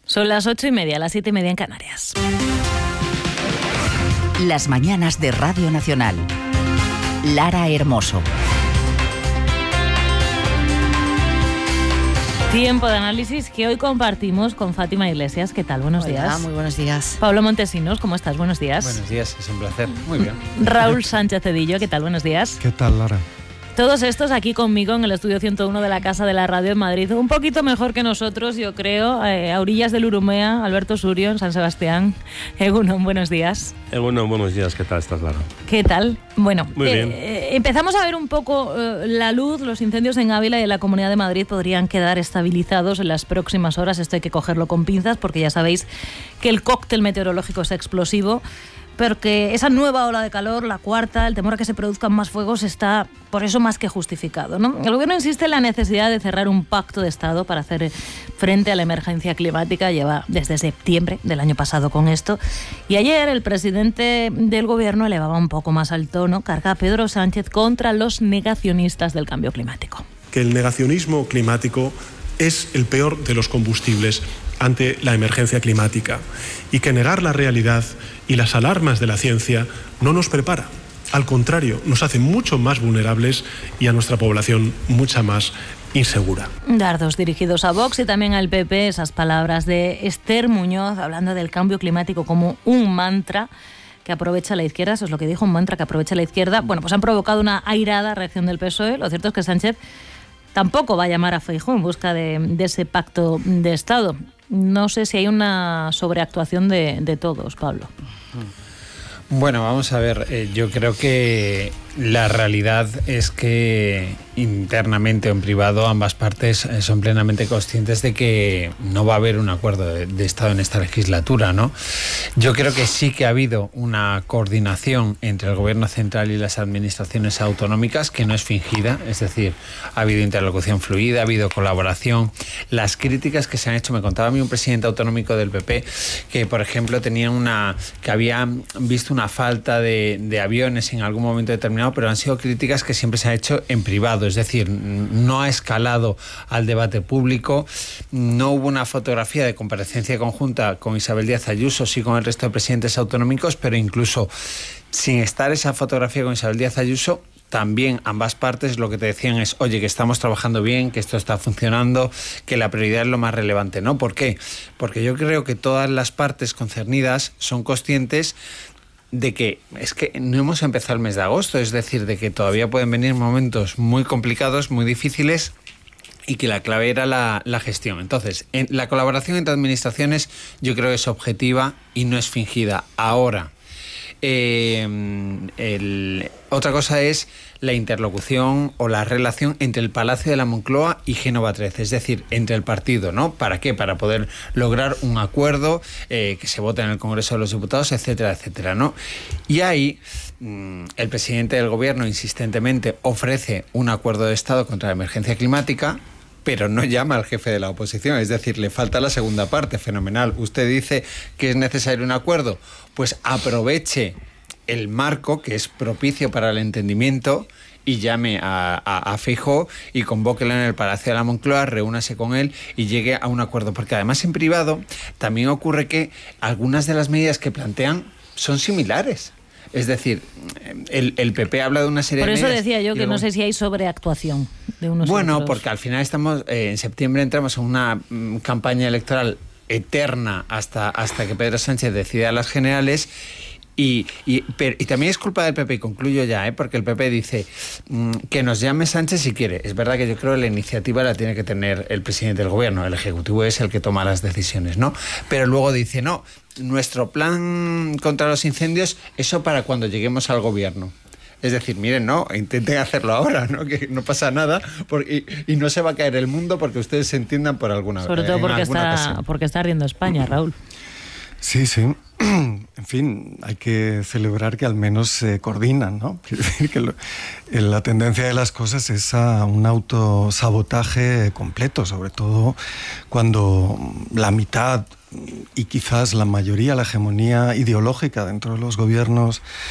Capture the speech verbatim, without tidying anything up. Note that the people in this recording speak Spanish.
Son las ocho y media, las siete y media en Canarias. Las mañanas de Radio Nacional. Lara Hermoso. Tiempo de análisis que hoy compartimos con Fátima Iglesias. ¿Qué tal? Buenos Hola, días. Muy buenos días. Pablo Montesinos, ¿cómo estás? Buenos días. Buenos días, es un placer. Muy bien. Raúl Sánchez Cedillo, ¿qué tal? Buenos días. ¿Qué tal, Lara? Todos estos aquí conmigo en el estudio ciento uno de la Casa de la Radio en Madrid. Un poquito mejor que nosotros, yo creo, eh, a orillas del Urumea, Alberto Surio, en San Sebastián. Egunon, buenos días. Egunon, buenos días. ¿Qué tal estás, Lara? ¿Qué tal? Bueno, Muy eh, bien. Eh, empezamos a ver un poco eh, la luz. Los incendios en Ávila y en la Comunidad de Madrid podrían quedar estabilizados en las próximas horas. Esto hay que cogerlo con pinzas porque ya sabéis que el cóctel meteorológico es explosivo. Pero que esa nueva ola de calor, la cuarta, el temor a que se produzcan más fuegos está por eso más que justificado, ¿no? El gobierno insiste en la necesidad de cerrar un pacto de Estado para hacer frente a la emergencia climática. Lleva desde septiembre del año pasado con esto. Y ayer el presidente del gobierno elevaba un poco más al tono, carga a Pedro Sánchez contra los negacionistas del cambio climático. Que el negacionismo climático es el peor de los combustibles ante la emergencia climática y que negar la realidad y las alarmas de la ciencia no nos prepara. Al contrario, nos hace mucho más vulnerables y a nuestra población mucha más insegura. Dardos dirigidos a Vox y también al P P, esas palabras de Esther Muñoz hablando del cambio climático como un mantra que aprovecha la izquierda. Eso es lo que dijo, un mantra que aprovecha la izquierda. Bueno, pues han provocado una airada reacción del P S O E. Lo cierto es que Sánchez tampoco va a llamar a Feijóo en busca de, de ese pacto de Estado. No sé si hay una sobreactuación de, de todos, Pablo. Bueno, vamos a ver, eh, yo creo que la realidad es que internamente o en privado ambas partes eh, son plenamente conscientes de que no va a haber un acuerdo de, de Estado en esta legislatura, ¿no? Yo creo que sí que ha habido una coordinación entre el Gobierno central y las administraciones autonómicas que no es fingida, es decir, ha habido interlocución fluida, ha habido colaboración. Las críticas que se han hecho, me contaba a mí un presidente autonómico del P P que, por ejemplo, tenía una que había visto una falta de, de aviones en algún momento determinado, pero han sido críticas que siempre se han hecho en privado, es decir, no ha escalado al debate público, no hubo una fotografía de comparecencia conjunta con Isabel Díaz Ayuso, sí con el resto de presidentes autonómicos, pero incluso sin estar esa fotografía con Isabel Díaz Ayuso, también ambas partes lo que te decían es, oye, que estamos trabajando bien, que esto está funcionando, que la prioridad es lo más relevante, ¿no? ¿Por qué? Porque yo creo que todas las partes concernidas son conscientes de que es que no hemos empezado el mes de agosto, es decir, de que todavía pueden venir momentos muy complicados, muy difíciles, y que la clave era la, la gestión. Entonces, en la colaboración entre administraciones yo creo que es objetiva y no es fingida. Ahora, eh, el, otra cosa es la interlocución o la relación entre el Palacio de la Moncloa y Génova trece, es decir, entre el partido, ¿no? ¿Para qué? Para poder lograr un acuerdo eh, que se vote en el Congreso de los Diputados, etcétera, etcétera, ¿no? Y ahí mmm, el presidente del Gobierno insistentemente ofrece un acuerdo de Estado contra la emergencia climática, pero no llama al jefe de la oposición, es decir, le falta la segunda parte, fenomenal. Usted dice que es necesario un acuerdo, pues aproveche el marco que es propicio para el entendimiento y llame a, a, a Feijóo y convóquelo en el Palacio de la Moncloa, reúnase con él y llegue a un acuerdo. Porque además en privado también ocurre que algunas de las medidas que plantean son similares. Es decir, el, el P P habla de una serie Por de medidas... Por eso decía yo que luego, no sé si hay sobreactuación de unos Bueno, otros. porque al final estamos, eh, en septiembre entramos en una mm, campaña electoral eterna hasta, hasta que Pedro Sánchez decida las generales. Y, y, pero, y también es culpa del P P, y concluyo ya, ¿eh? Porque el P P dice mmm, que nos llame Sánchez si quiere. Es verdad que yo creo que la iniciativa la tiene que tener el presidente del gobierno, el Ejecutivo es el que toma las decisiones, ¿no? Pero luego dice, no, nuestro plan contra los incendios, eso para cuando lleguemos al gobierno. Es decir, miren, no, intenten hacerlo ahora, ¿no? Que no pasa nada porque, y, y no se va a caer el mundo porque ustedes se entiendan por alguna vez. Sobre todo porque está, ocasión. porque está riendo España, Raúl. Sí, sí. En fin, hay que celebrar que al menos se coordinan, ¿no? Quiero decir que lo, la tendencia de las cosas es a un autosabotaje completo, sobre todo cuando la mitad y quizás la mayoría, la hegemonía ideológica dentro de los gobiernos